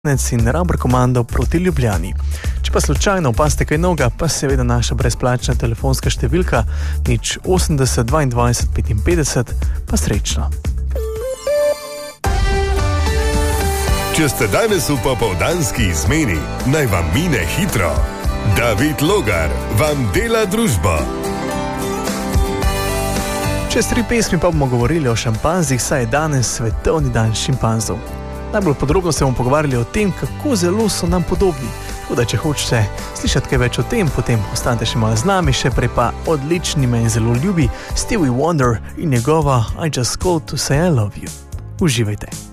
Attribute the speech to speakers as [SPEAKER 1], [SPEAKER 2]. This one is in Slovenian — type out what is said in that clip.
[SPEAKER 1] in Rubber Komando proti Ljubljani. Če pa slučajno opazite kaj novega, pa seveda naša brezplačna telefonska številka 080 22 55, pa srečno.
[SPEAKER 2] Če ste danes v popoldanski izmeni, naj vam mine hitro. David Logar vam dela družbo.
[SPEAKER 1] Čez 3 pesmi pa bomo govorili o šimpanzih, saj je danes svetovni dan šimpanzov. Najbolj podrobno se bomo pogovarjali o tem, kako zelo so nam podobni. Tako da, če hočete slišati kaj več o tem, potem ostanite še malo z nami, še prej pa odlični meni zelo ljubi Stevie Wonder in njegova I Just Called to Say I Love You. Uživajte!